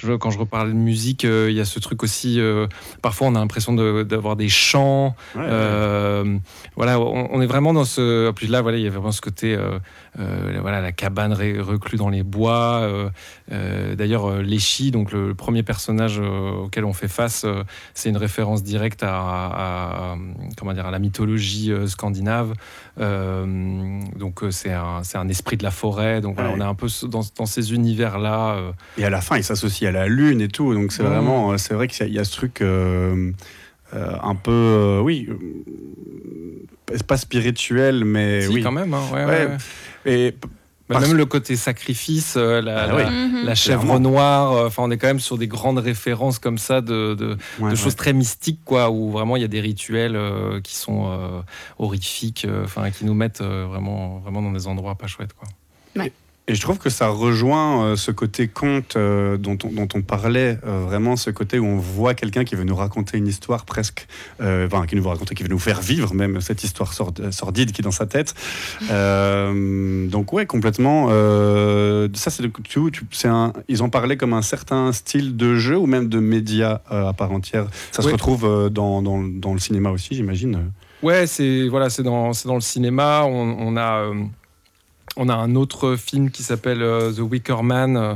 quand je reparle de musique, il y a ce truc aussi. Parfois, on a l'impression d'avoir des chants. Voilà, on est vraiment dans ce. Puis là, voilà, il y a vraiment ce côté. Voilà, la cabane reclue dans les bois. D'ailleurs, Léchi, donc le premier personnage auquel on fait face, c'est une référence directe à la mythologie scandinave. Donc c'est un esprit de la forêt. Donc voilà, on est un peu dans ces univers-là. Et à la fin, il s'associe à la lune et tout. Donc c'est vraiment, c'est vrai qu'il y a ce truc un peu, pas spirituel, mais si, oui, quand même. Ouais. Et même le côté sacrifice, la chèvre noire, on est quand même sur des grandes références comme ça de choses très mystiques, quoi, où vraiment il y a des rituels qui sont horrifiques, qui nous mettent vraiment dans des endroits pas chouettes, quoi. Ouais. Et je trouve que ça rejoint ce côté conte dont on parlait, vraiment ce côté où on voit quelqu'un qui veut nous raconter une histoire presque, qui veut nous faire vivre même cette histoire sordide qui est dans sa tête. Donc ouais, complètement. Ça ils en parlaient comme un certain style de jeu ou même de média à part entière. Ça se retrouve dans le cinéma aussi, j'imagine. Ouais, c'est dans le cinéma. On a un autre film qui s'appelle The Wicker Man.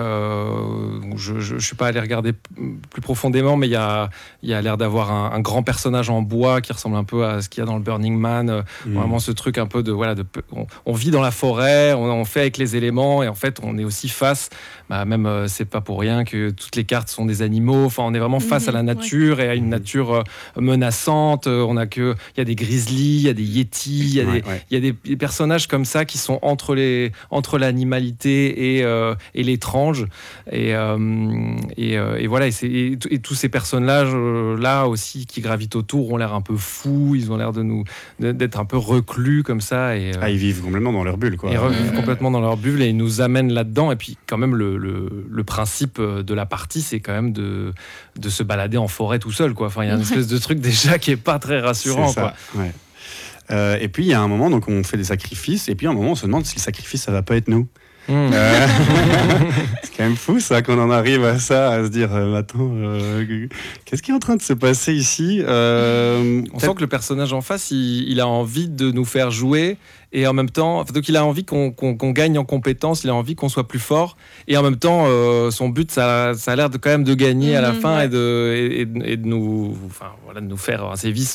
Je ne suis pas allé regarder plus profondément, mais il y a l'air d'avoir un grand personnage en bois qui ressemble un peu à ce qu'il y a dans le Burning Man. Vraiment ce truc un peu on vit dans la forêt, on fait avec les éléments, et en fait on est aussi face, c'est pas pour rien que toutes les cartes sont des animaux. Enfin, on est vraiment face à la nature et à une nature menaçante. Il y a des grizzlies, il y a des yétis, il y a des personnages comme ça qui sont entre l'animalité et l'étrange. Et voilà, et tous ces personnages-là aussi qui gravitent autour ont l'air un peu fous, ils ont l'air d'être un peu reclus comme ça. Ils vivent complètement dans leur bulle, quoi. Ils vivent complètement dans leur bulle et ils nous amènent là-dedans. Et puis quand même, le principe de la partie, c'est quand même de se balader en forêt tout seul, quoi. Enfin, il y a une espèce de truc déjà qui est pas très rassurant, c'est ça, quoi. Ouais. Et puis il y a un moment, donc on fait des sacrifices, et puis à un moment on se demande si le sacrifice ça va pas être nous. C'est quand même fou ça, qu'on en arrive à ça, à se dire attends, qu'est-ce qui est en train de se passer ici. On sent que le personnage en face il a envie de nous faire jouer, et en même temps donc il a envie qu'on gagne en compétences, il a envie qu'on soit plus fort, et en même temps son but ça a l'air quand même de gagner à la fin, et de nous de nous faire un sévice.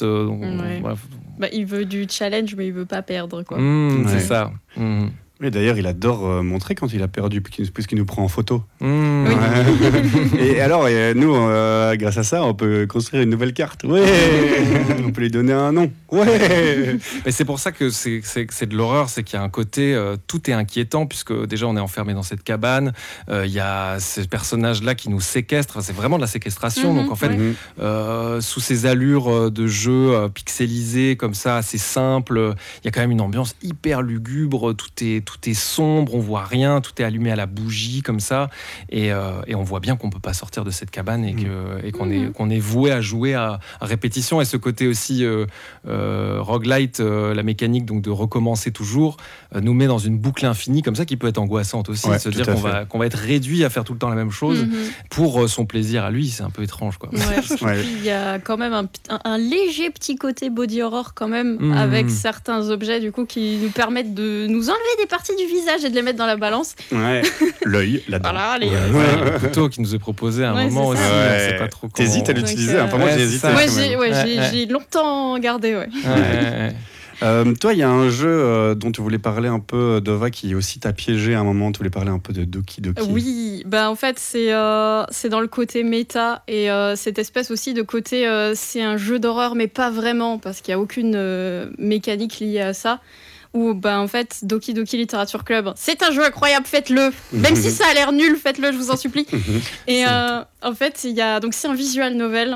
Il veut du challenge, mais il veut pas perdre, quoi. C'est ça. Et d'ailleurs, il adore montrer quand il a perdu, puisqu'il nous prend en photo. Oui. Et alors, nous, grâce à ça, on peut construire une nouvelle carte. Ouais. On peut lui donner un nom. Ouais. Mais c'est pour ça que c'est de l'horreur, c'est qu'il y a un côté, tout est inquiétant, puisque déjà on est enfermé dans cette cabane. Il y a ces personnages-là qui nous séquestrent. C'est vraiment de la séquestration. Donc en fait, sous ces allures de jeu pixelisé comme ça, assez simple, il y a quand même une ambiance hyper lugubre. Tout est sombre, on voit rien, tout est allumé à la bougie comme ça, et on voit bien qu'on peut pas sortir de cette cabane, et qu'on est voué à jouer à répétition. Et ce côté aussi roguelite, la mécanique donc de recommencer toujours, nous met dans une boucle infinie comme ça, qui peut être angoissante aussi, se dire qu'on va être réduit à faire tout le temps la même chose pour son plaisir à lui. C'est un peu étrange, quoi. Il y a quand même un léger petit côté body horror quand même, avec certains objets du coup qui nous permettent de nous enlever des parties du visage et de les mettre dans la balance. L'œil là-dedans. Voilà, le couteau qui nous est proposé à un moment aussi. C'est pas trop. T'hésites à l'utiliser. Moi j'ai hésité. J'ai longtemps gardé. Toi, il y a un jeu dont tu voulais parler un peu, Dova, qui aussi t'a piégé à un moment. Tu voulais parler un peu de Doki Doki. Oui, en fait, c'est dans le côté méta, et cette espèce aussi de côté, c'est un jeu d'horreur, mais pas vraiment, parce qu'il n'y a aucune mécanique liée à ça. Où, en fait, Doki Doki Literature Club, c'est un jeu incroyable, faites-le. Même si ça a l'air nul, faites-le, je vous en supplie. Et en fait, c'est un visual novel.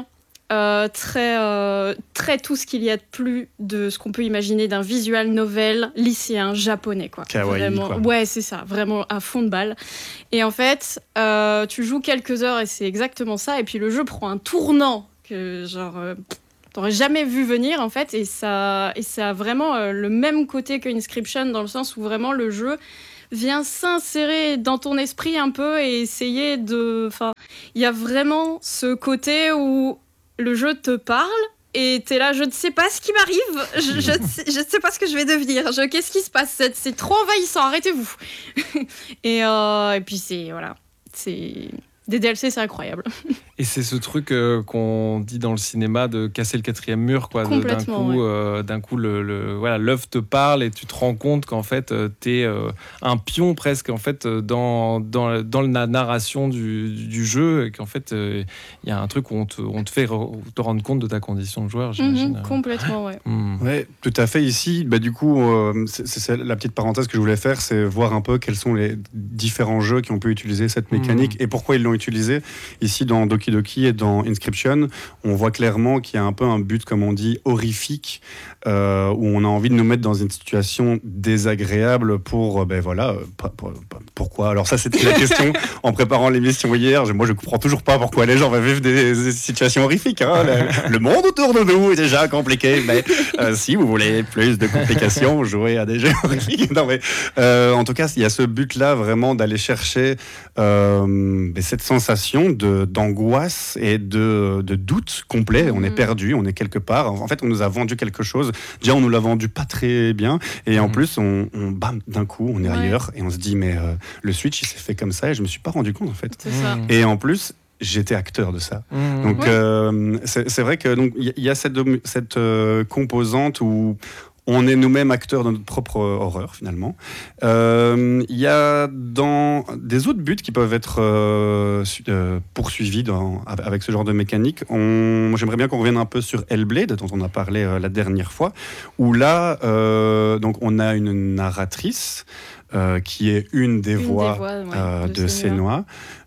Très tout ce qu'il y a de plus de ce qu'on peut imaginer d'un visual novel lycéen japonais, quoi. Kawaii, vraiment, quoi. Ouais, c'est ça, vraiment à fond de balle. Et en fait, tu joues quelques heures et c'est exactement ça. Et puis le jeu prend un tournant que t'aurais jamais vu venir, en fait. Et ça a vraiment le même côté que Inscription, dans le sens où vraiment le jeu vient s'insérer dans ton esprit un peu et essayer il y a vraiment ce côté où le jeu te parle et t'es là, je ne sais pas ce qui m'arrive, je ne sais pas ce que je vais devenir, qu'est-ce qui se passe, c'est trop envahissant, arrêtez-vous. et puis des DLC, c'est incroyable. Et c'est ce truc qu'on dit dans le cinéma de casser le quatrième mur, quoi. D'un coup, l'œuvre te parle et tu te rends compte qu'en fait, t'es un pion presque en fait dans la narration du jeu, et qu'en fait, il y a un truc où on te fait te rendre compte de ta condition de joueur, j'imagine. Complètement, ouais. Ouais, tout à fait. Ici, du coup, c'est la petite parenthèse que je voulais faire, c'est voir un peu quels sont les différents jeux qui ont pu utiliser cette mécanique et pourquoi ils l'ont utilisée. Ici, dans Doki Doki et dans Inscription, on voit clairement qu'il y a un peu un but, comme on dit, horrifique, où on a envie de nous mettre dans une situation désagréable pour, pourquoi. Alors ça, c'était la question en préparant l'émission hier. Moi, je comprends toujours pas pourquoi les gens vivent des situations horrifiques. Hein. Le monde autour de nous est déjà compliqué, mais si vous voulez plus de complications, jouez à des jeux horrifiques. Non, mais en tout cas, il y a ce but-là vraiment d'aller chercher cette sensation d'angoisse et de doute complet. On est perdu, on est quelque part. En fait, on nous a vendu quelque chose. Déjà, on nous l'a vendu pas très bien. Et en plus, bam, d'un coup, on est ailleurs. Et on se dit, mais le switch, il s'est fait comme ça et je me suis pas rendu compte, en fait. C'est ça. Et en plus, j'étais acteur de ça. Donc, c'est vrai que il y a cette composante où on est nous-mêmes acteurs de notre propre horreur, finalement. Il y a dans des autres buts qui peuvent être poursuivis avec ce genre de mécanique. J'aimerais bien qu'on revienne un peu sur Hellblade, dont on a parlé la dernière fois, où là, donc on a une narratrice qui est une des voix de Senua.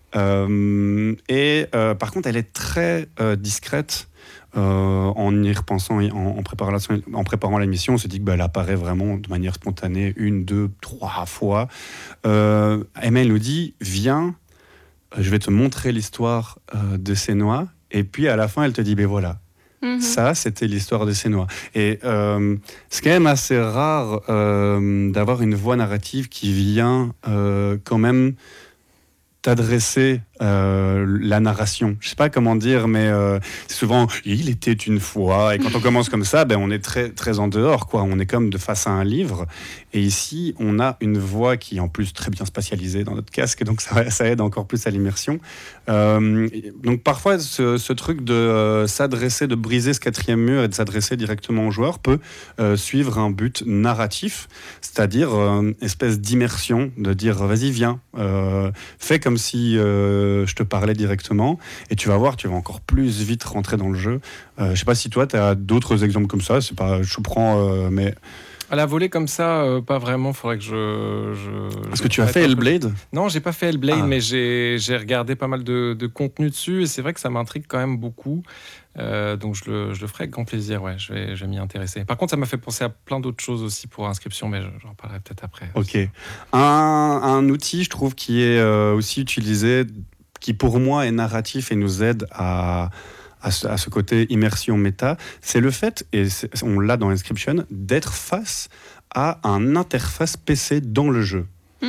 Par contre, elle est très discrète. En y repensant, en préparant l'émission, on s'est dit qu'elle apparaît vraiment de manière spontanée 1, 2, 3 fois. Emma nous dit, viens, je vais te montrer l'histoire de Senua. Et puis à la fin, elle te dit, voilà. Ça, c'était l'histoire de Senua. Et c'est quand même assez rare d'avoir une voix narrative qui vient quand même t'adresser la narration. Je sais pas comment dire, mais c'est souvent « il était une fois ». Et quand on commence comme ça, on est très, très en dehors, quoi. On est comme de face à un livre. Et ici, on a une voix qui est en plus très bien spatialisée dans notre casque, donc ça aide encore plus à l'immersion. Donc parfois, ce truc de s'adresser, de briser ce quatrième mur et de s'adresser directement au joueur peut suivre un but narratif, c'est-à-dire une espèce d'immersion, de dire « vas-y, viens, fais comme si je te parlais directement », et tu vas voir, tu vas encore plus vite rentrer dans le jeu. Je sais pas si toi, tu as d'autres exemples comme ça, c'est pas, je prends, mais... À la volée comme ça, pas vraiment. Faudrait que je Est-ce que tu as fait Hellblade ? Non, j'ai pas fait Hellblade, mais j'ai regardé pas mal de contenu dessus, et c'est vrai que ça m'intrigue quand même beaucoup. Donc je le ferai avec grand plaisir. Ouais, je vais m'y intéresser. Par contre, ça m'a fait penser à plein d'autres choses aussi pour Inscription, mais j'en parlerai peut-être après. Ok. Un outil, je trouve, qui est aussi utilisé, qui pour moi est narratif et nous aide à ce côté immersion méta, c'est le fait, et on l'a dans Inscription, d'être face à un interface PC dans le jeu.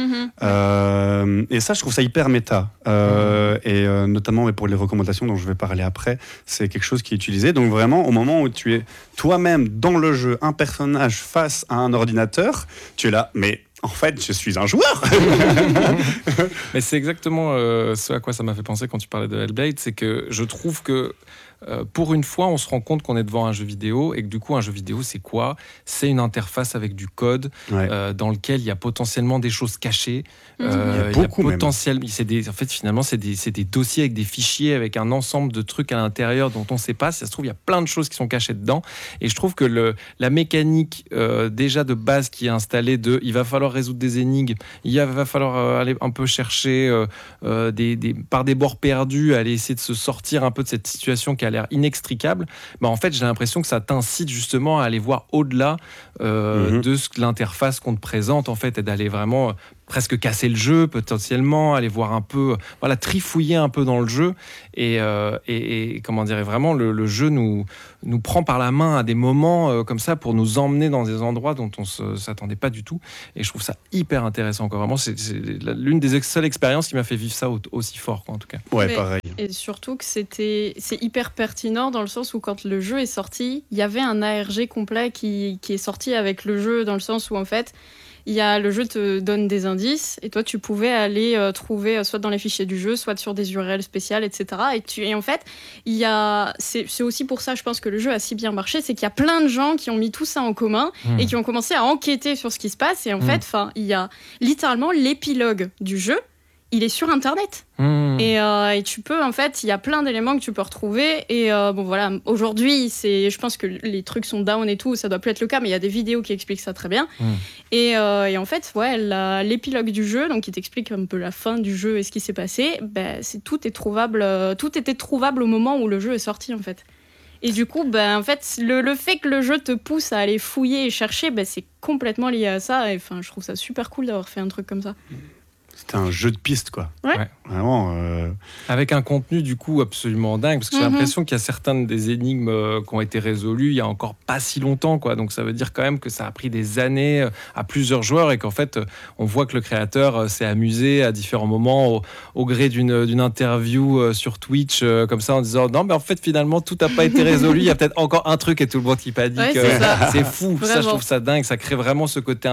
Et ça, je trouve ça hyper méta. Et notamment pour les recommandations dont je vais parler après, c'est quelque chose qui est utilisé. Donc vraiment, au moment où tu es toi-même dans le jeu, un personnage face à un ordinateur, tu es là, mais... en fait, je suis un joueur. Mais c'est exactement ce à quoi ça m'a fait penser quand tu parlais de Hellblade, c'est que je trouve que pour une fois, on se rend compte qu'on est devant un jeu vidéo et que du coup, un jeu vidéo, c'est quoi ? C'est une interface avec du code dans lequel il y a potentiellement des choses cachées. Il y a beaucoup même. En fait, finalement, c'est des dossiers avec des fichiers, avec un ensemble de trucs à l'intérieur dont on ne sait pas. Si ça se trouve, il y a plein de choses qui sont cachées dedans. Et je trouve que la mécanique déjà de base qui est installée il va falloir résoudre des énigmes, il va falloir aller un peu chercher par des bords perdus, aller essayer de se sortir un peu de cette situation qui a l'air inextricable. En fait, j'ai l'impression que ça t'incite justement à aller voir au-delà de l'interface qu'on te présente, en fait, et d'aller vraiment presque casser le jeu potentiellement, aller voir un peu, trifouiller un peu dans le jeu et comment dire, vraiment le jeu nous prend par la main à des moments comme ça pour nous emmener dans des endroits dont on ne s'attendait pas du tout, et je trouve ça hyper intéressant, quoi. Vraiment, c'est l'une des seules expériences qui m'a fait vivre ça aussi fort, quoi, en tout cas. Ouais, pareil. et surtout que c'est hyper pertinent dans le sens où quand le jeu est sorti, il y avait un ARG complet qui est sorti avec le jeu, dans le sens où en fait, le jeu te donne des indices et toi tu pouvais aller trouver soit dans les fichiers du jeu, soit sur des URL spéciales, etc. Et en fait, c'est aussi pour ça, je pense que le jeu a si bien marché, c'est qu'il y a plein de gens qui ont mis tout ça en commun et qui ont commencé à enquêter sur ce qui se passe. Et en fait, il y a littéralement l'épilogue du jeu. Il est sur Internet. Et tu peux, en fait, il y a plein d'éléments que tu peux retrouver. Et bon, voilà, aujourd'hui, je pense que les trucs sont down et tout, ça doit plus être le cas, mais il y a des vidéos qui expliquent ça très bien. Et en fait, ouais, l'épilogue du jeu, donc qui t'explique un peu la fin du jeu et ce qui s'est passé, tout était trouvable au moment où le jeu est sorti, en fait. Et du coup, en fait, le fait que le jeu te pousse à aller fouiller et chercher, c'est complètement lié à ça. Et je trouve ça super cool d'avoir fait un truc comme ça. C'était un jeu de piste, quoi. Ouais. Vraiment. Avec un contenu, du coup, absolument dingue. Parce que j'ai l'impression qu'il y a certaines des énigmes qui ont été résolues il y a encore pas si longtemps, quoi. Donc ça veut dire quand même que ça a pris des années à plusieurs joueurs et qu'en fait, on voit que le créateur s'est amusé à différents moments au gré d'une interview sur Twitch, comme ça, en disant non, mais en fait, finalement, tout n'a pas été résolu. Il y a peut-être encore un truc et tout le monde qui panique. Ouais, c'est fou. Vraiment. Ça, je trouve ça dingue. Ça crée vraiment ce côté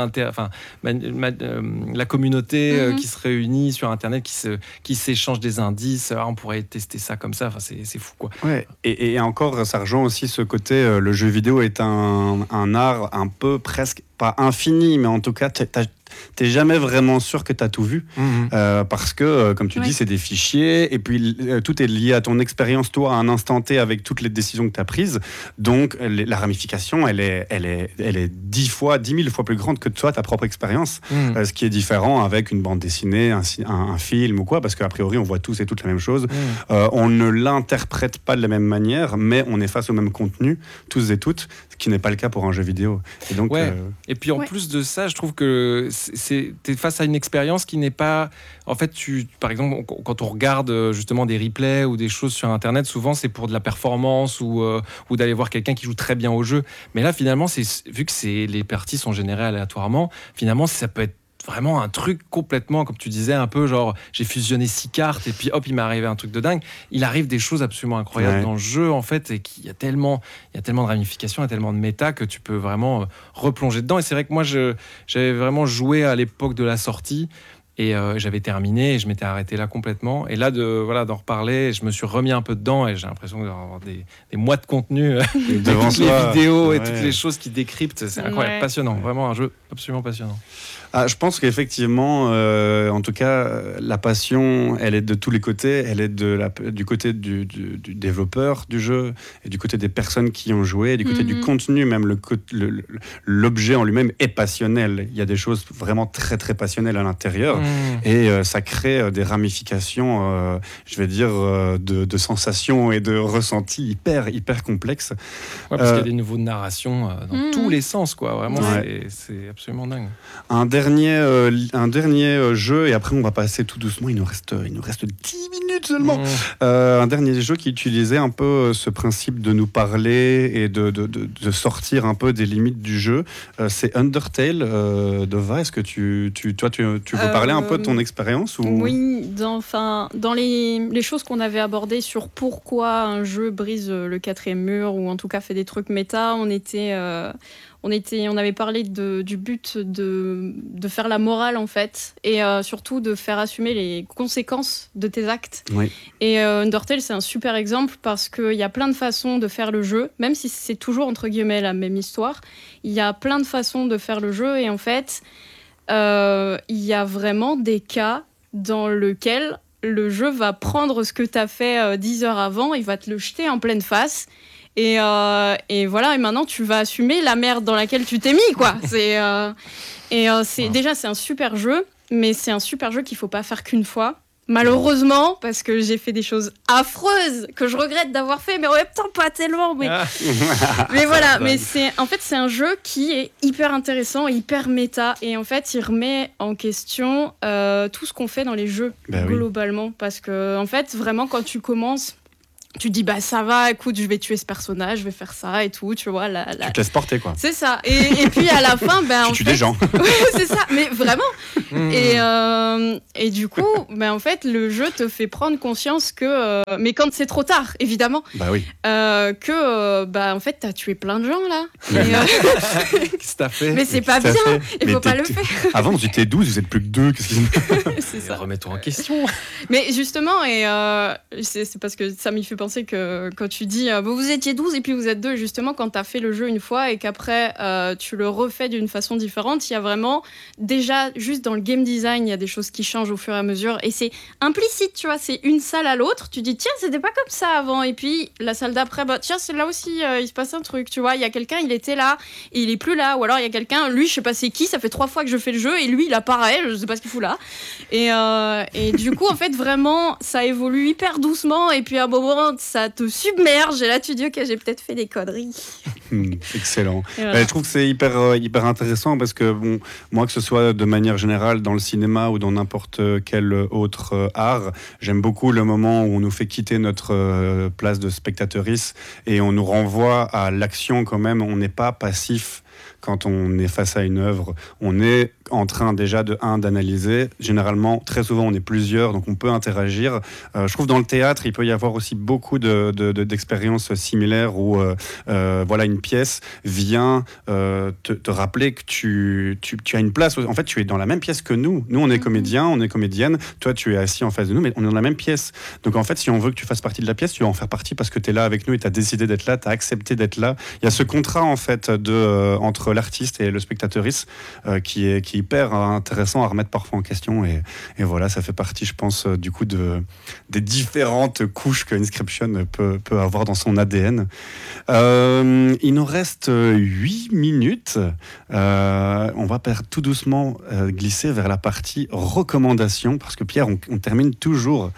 la communauté qui se réunit sur Internet, qui s'échangent des indices. On pourrait tester ça comme ça. C'est fou, quoi. Ouais. Et encore, ça rejoint aussi ce côté. Le jeu vidéo est un art un peu presque pas infini, mais en tout cas, t'es jamais vraiment sûr que t'as tout vu, parce que, comme tu dis, c'est des fichiers, et puis tout est lié à ton expérience, toi, à un instant T, avec toutes les décisions que t'as prises. Donc, la ramification, elle est 10 000 fois plus grande que toi, ta propre expérience, ce qui est différent avec une bande dessinée, un film ou quoi, parce qu'a priori, on voit tous et toutes la même chose. On ne l'interprète pas de la même manière, mais on est face au même contenu, tous et toutes, ce qui n'est pas le cas pour un jeu vidéo. Et donc, et puis en plus de ça, je trouve que t'es face à une expérience qui n'est pas... En fait, par exemple, quand on regarde justement des replays ou des choses sur Internet, souvent c'est pour de la performance ou d'aller voir quelqu'un qui joue très bien au jeu. Mais là, finalement, vu que les parties sont générées aléatoirement, finalement, ça peut être vraiment un truc complètement, comme tu disais, un peu genre j'ai fusionné 6 cartes et puis hop, il m'est arrivé un truc de dingue. Il arrive des choses absolument incroyables dans le jeu, en fait, et qu'il y a tellement de ramifications, il y a tellement de méta que tu peux vraiment replonger dedans. Et c'est vrai que moi, j'avais vraiment joué à l'époque de la sortie. Et j'avais terminé et je m'étais arrêté là complètement. Et là, d'en reparler, je me suis remis un peu dedans et j'ai l'impression d'avoir des mois de contenu devant toutes les vidéos et toutes les choses qui décryptent. C'est incroyable, passionnant. Vraiment un jeu absolument passionnant. Je pense qu'effectivement, en tout cas, la passion, elle est de tous les côtés. Elle est du côté du développeur du jeu et du côté des personnes qui ont joué, et du côté du contenu, même l'objet en lui-même est passionnel. Il y a des choses vraiment très, très passionnelles à l'intérieur. Et ça crée des ramifications, je vais dire, de sensations et de ressentis hyper complexes. Ouais, parce qu'il y a des niveaux de narration dans tous les sens, quoi. Vraiment, c'est absolument dingue. Un dernier jeu, et après on va passer tout doucement, il nous reste 10 minutes seulement. Un dernier jeu qui utilisait un peu ce principe de nous parler et de sortir un peu des limites du jeu, c'est Undertale. Dova, est-ce que tu veux parler un peu de ton expérience ou... Oui, dans les choses qu'on avait abordées sur pourquoi un jeu brise le 4e mur, ou en tout cas fait des trucs méta, on avait parlé du but de faire la morale, en fait, et surtout de faire assumer les conséquences de tes actes. Oui. Et Undertale, c'est un super exemple parce qu'il y a plein de façons de faire le jeu, même si c'est toujours entre guillemets la même histoire. Il y a plein de façons de faire le jeu, et en fait, il y a vraiment des cas dans lesquels le jeu va prendre ce que tu as fait 10 heures avant, il va te le jeter en pleine face. Et voilà, et maintenant tu vas assumer la merde dans laquelle tu t'es mis, quoi. Déjà, c'est un super jeu, mais c'est un super jeu qu'il faut pas faire qu'une fois. Malheureusement, parce que j'ai fait des choses affreuses que je regrette d'avoir fait, mais en même temps pas tellement. Mais voilà, mais c'est un jeu qui est hyper intéressant, hyper méta, et en fait, il remet en question tout ce qu'on fait dans les jeux globalement, parce que en fait, vraiment, quand tu commences tu dis bah ça va, écoute, je vais tuer ce personnage, je vais faire ça et tout, tu vois. Tu te laisses porter, quoi. C'est ça. Et puis à la fin, tu tues des gens. Ouais, c'est ça, mais vraiment. Et du coup, en fait, le jeu te fait prendre conscience que, mais quand c'est trop tard, évidemment, bah oui, en fait, t'as tué plein de gens là. Qu'est-ce que t'as fait? Mais c'est pas bien. Il faut pas le faire. Avant, vous étiez 12, vous êtes plus que 2. C'est ça. Remets-toi en question. Mais justement, et c'est parce que ça m'y fait penser que quand tu dis vous étiez 12 et puis vous êtes 2, justement, quand tu as fait le jeu une fois et qu'après tu le refais d'une façon différente, il y a vraiment, déjà, juste dans le game design, il y a des choses qui changent au fur et à mesure et c'est implicite, tu vois, c'est une salle à l'autre, tu dis tiens, c'était pas comme ça avant, et puis la salle d'après, tiens, c'est là aussi, il se passe un truc, tu vois, il y a quelqu'un, il était là et il est plus là, ou alors il y a quelqu'un, lui, je sais pas c'est qui, ça fait 3 fois que je fais le jeu et lui, il apparaît, je sais pas ce qu'il fout là. Et du coup, en fait, vraiment, ça évolue hyper doucement et puis à un moment, ça te submerge et là, tu dis ok, j'ai peut-être fait des conneries. Excellent. Voilà. Je trouve que c'est hyper intéressant parce que bon, moi, que ce soit de manière générale dans le cinéma ou dans n'importe quel autre art, j'aime beaucoup le moment où on nous fait quitter notre place de spectatrice et on nous renvoie à l'action quand même. On n'est pas passif quand on est face à une œuvre. On est en train déjà d'analyser. Généralement, très souvent, on est plusieurs, donc on peut interagir. Je trouve dans le théâtre, il peut y avoir aussi beaucoup d'expériences similaires où voilà, une pièce vient te rappeler que tu as une place. En fait, tu es dans la même pièce que nous. Nous, on est comédiens, on est comédienne. Toi, tu es assis en face de nous, mais on est dans la même pièce. Donc, en fait, si on veut que tu fasses partie de la pièce, tu vas en faire partie parce que tu es là avec nous et tu as décidé d'être là, tu as accepté d'être là. Il y a ce contrat, en fait, entre l'artiste et le spectatrice qui est hyper intéressant à remettre parfois en question et voilà, ça fait partie, je pense, du coup des différentes couches que Inscription peut avoir dans son ADN. Il nous reste 8 minutes. On va tout doucement glisser vers la partie recommandations parce que Pierre, on termine toujours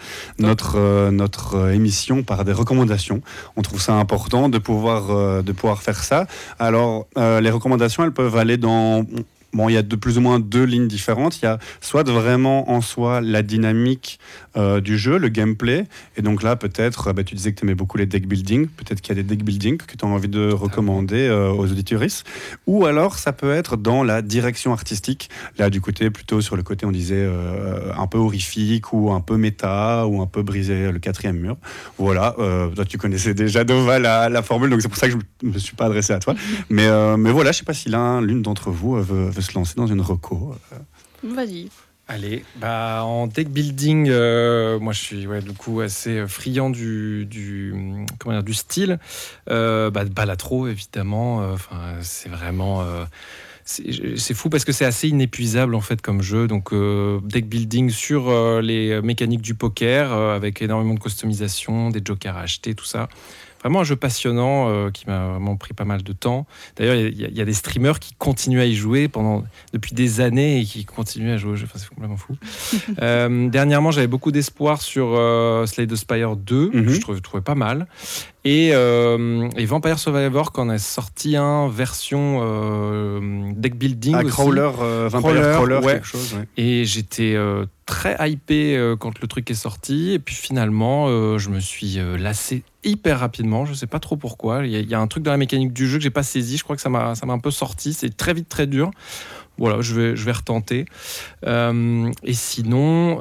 notre émission par des recommandations. On trouve ça important de pouvoir faire ça. Alors, les recommandations, elles peuvent aller dans... Bon, il y a plus ou moins 2 lignes différentes. Il y a soit vraiment en soi la dynamique du jeu, le gameplay. Et donc là, peut-être, tu disais que tu aimais beaucoup les deck building. Peut-être qu'il y a des deck building que tu as envie de recommander aux auditeuristes. Ou alors, ça peut être dans la direction artistique. Là, du côté, plutôt sur le côté, on disait, un peu horrifique ou un peu méta ou un peu briser le 4e mur. Voilà. Toi, tu connaissais déjà Dova la formule, donc c'est pour ça que je ne me suis pas adressé à toi. Mais voilà, je ne sais pas si l'une d'entre vous veut se lancer dans une reco. Vas-y. Allez, en deck building, moi je suis du coup assez friand du style. Balatro, évidemment. C'est vraiment... c'est fou parce que c'est assez inépuisable en fait comme jeu. Donc deck building sur les mécaniques du poker avec énormément de customisation, des jokers à acheter, tout ça. Vraiment un jeu passionnant qui m'a vraiment pris pas mal de temps. D'ailleurs, il y a des streamers qui continuent à y jouer depuis des années et qui continuent à jouer au jeu. Enfin, c'est complètement fou. Dernièrement, j'avais beaucoup d'espoir sur Slay the Spire 2, que je trouvais pas mal. Et Vampire Survivor, quand on a sorti un version deck building aussi. Vampire Crawler, ouais. Quelque chose. Ouais. Et j'étais très hypé quand le truc est sorti. Et puis finalement, je me suis lassé hyper rapidement. Je sais pas trop pourquoi. Il y a un truc dans la mécanique du jeu que j'ai pas saisi. Je crois que ça m'a un peu sorti. C'est très vite, très dur. Voilà, je vais retenter. Et sinon,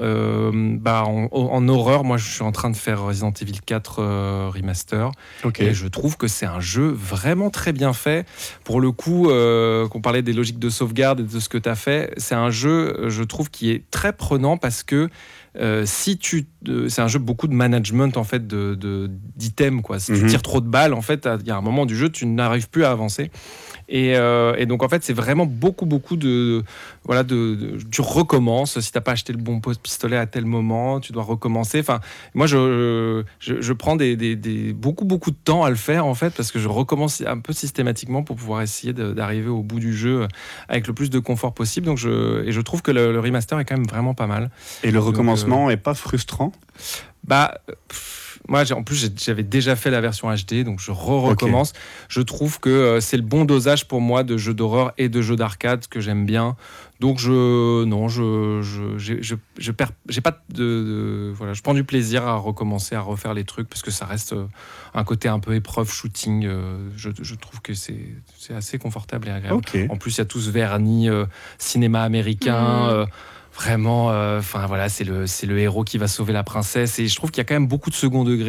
en horreur, moi, je suis en train de faire Resident Evil 4 Remaster. Okay. Et je trouve que c'est un jeu vraiment très bien fait. Pour le coup, qu'on parlait des logiques de sauvegarde et de ce que tu as fait, c'est un jeu, je trouve, qui est très prenant parce que c'est un jeu beaucoup de management en fait d'items quoi. Si tu tires trop de balles, en fait, il y a un moment du jeu, tu n'arrives plus à avancer. Et donc en fait, c'est vraiment beaucoup tu recommences. Si t'as pas acheté le bon pistolet à tel moment, tu dois recommencer. Enfin, moi, je prends beaucoup de temps à le faire en fait parce que je recommence un peu systématiquement pour pouvoir essayer d'arriver au bout du jeu avec le plus de confort possible. Donc je trouve que le remaster est quand même vraiment pas mal. Et le recommencement est pas frustrant? Moi, en plus, j'avais déjà fait la version HD, donc je recommence. Je trouve que c'est le bon dosage pour moi de jeux d'horreur et de jeux d'arcade que j'aime bien. Donc je je prends du plaisir à recommencer, à refaire les trucs parce que ça reste un côté un peu épreuve shooting. Je trouve que c'est assez confortable et agréable. En plus, il y a tout ce vernis cinéma américain. Vraiment, c'est le héros qui va sauver la princesse et je trouve qu'il y a quand même beaucoup de second degré